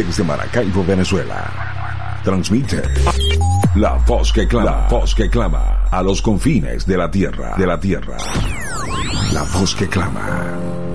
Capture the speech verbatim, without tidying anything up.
desde Maracaibo, Venezuela. Transmite La Voz que Clama, La Voz que Clama, a los confines de la tierra, de la tierra. La Voz que Clama.